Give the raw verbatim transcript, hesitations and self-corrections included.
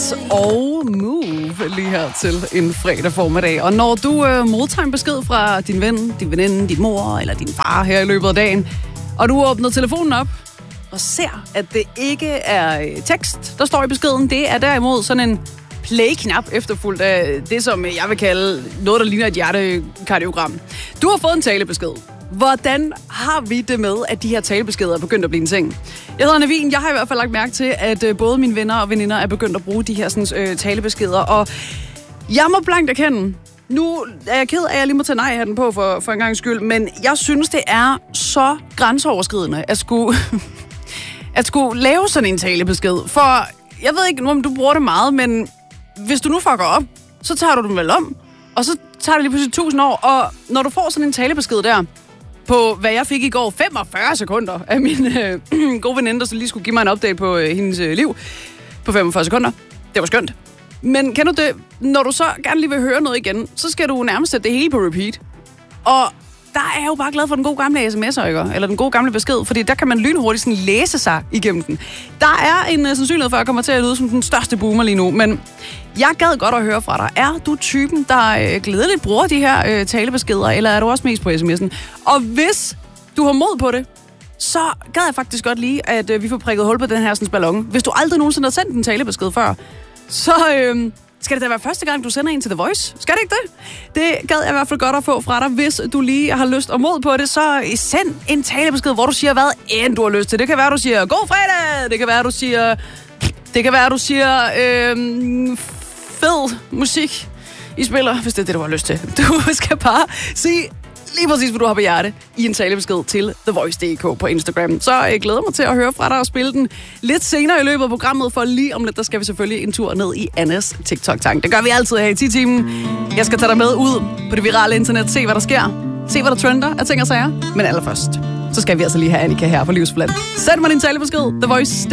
Kiss og Move lige her til en fredag formiddag. Og når du øh, modtager en besked fra din ven, din veninde, din mor eller din far her i løbet af dagen, og du åbner telefonen op og ser, at det ikke er tekst, der står i beskeden, det er derimod sådan en play-knap efterfulgt af det, som jeg vil kalde noget, der ligner et hjertekardiogram. Du har fået en talebesked. Hvordan har vi det med, at de her talebeskeder er begyndt at blive en ting? Jeg hedder Navin. Jeg har i hvert fald lagt mærke til, at både mine venner og veninder er begyndt at bruge de her sådan, øh, talebeskeder. Og jeg må blankt erkende, nu er jeg ked af, at jeg lige må tage nej-hatten på for, for en gang skyld, men jeg synes, det er så grænseoverskridende at skulle, at skulle lave sådan en talebesked. For jeg ved ikke, om du bruger det meget, men hvis du nu fucker op, så tager du den vel om, og så tager det lige pludselig tusind år, og når du får sådan en talebesked der, på hvad jeg fik i går, femogfyrre sekunder af min øh, gode veninde, der så lige skulle give mig en update på øh, hendes øh, liv, på femogfyrre sekunder. Det var skønt. Men kan du det, når du så gerne lige vil høre noget igen, så skal du nærmest sætte det hele på repeat. Og der er jeg jo bare glad for den gode gamle sms'er, ikke? Eller den gode gamle besked, fordi der kan man lynhurtigt sådan læse sig igennem den. Der er en uh, sandsynlighed for, at jeg kommer til at lyde som den største boomer lige nu, men jeg gad godt at høre fra dig. Er du typen, der uh, glædeligt bruger de her uh, talebeskeder, eller er du også mest på sms'en? Og hvis du har mod på det, så gad jeg faktisk godt lige, at uh, vi får prikket hul på den her sådan, ballon. Hvis du aldrig nogensinde har sendt en talebesked før, så Uh, skal det da være første gang, du sender en til The Voice? Skal det ikke det? Det gad jeg i hvert fald godt at få fra dig. Hvis du lige har lyst og mod på det, så send en talebesked, hvor du siger, hvad end du har lyst til. Det kan være, du siger, god fredag! Det kan være, du siger, det kan være, du siger, øh, fed musik, I spiller, hvis det er det, du har lyst til. Du skal bare sige lige præcis, hvad du har på hjerte i en talebesked til The Voice punktum d k på Instagram. Så jeg glæder mig til at høre fra dig og spille den lidt senere i løbet af programmet, for lige om lidt, der skal vi selvfølgelig en tur ned i Annas TikTok-tank. Det gør vi altid her i ti-timen. Jeg skal tage dig med ud på det virale internet, se hvad der sker, se hvad der trender af ting og sager. Men allerførst, så skal vi altså lige have Annika her på Livsbland. Send mig din talebesked, The Voice